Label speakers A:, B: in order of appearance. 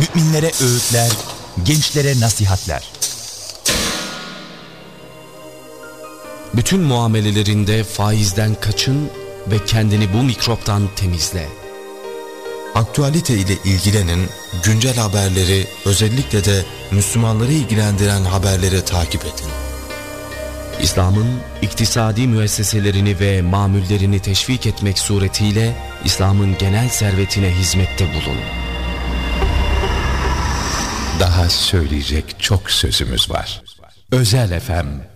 A: müminlere öğütler, gençlere nasihatler.
B: Bütün muamelelerinde faizden kaçın ve kendini bu mikroptan temizle.
C: Aktualite ile ilgilenin, güncel haberleri, özellikle de Müslümanları ilgilendiren haberleri takip edin.
B: İslam'ın iktisadi müesseselerini ve mamullerini teşvik etmek suretiyle İslam'ın genel servetine hizmette bulun.
D: Daha söyleyecek çok sözümüz var. Özel FM